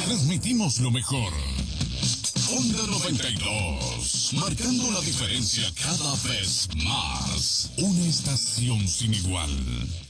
transmitimos lo mejor. Onda 92, marcando la diferencia cada vez más. Una estación sin igual.